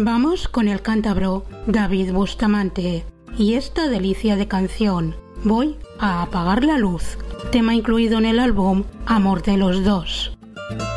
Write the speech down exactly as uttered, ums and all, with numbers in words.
Vamos con el cántabro David Bustamante y esta delicia de canción, Voy a apagar la luz, tema incluido en el álbum Amor de los Dos.